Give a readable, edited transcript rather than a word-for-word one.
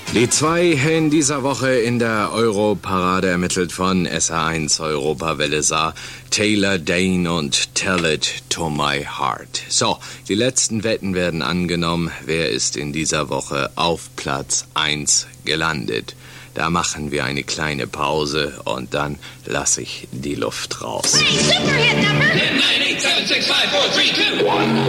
Die 2 in dieser Woche in der Europarade ermittelt von SR1 Europawelle sah Taylor Dayne und Tell It to My Heart. So, die letzten Wetten werden angenommen. Wer ist in dieser Woche auf Platz 1 gelandet? Da machen wir eine kleine Pause und dann lasse ich die Luft raus. Hey, Superhit number! 10, 9, 8, 7, 6, 5, 4, 3, 2, 1.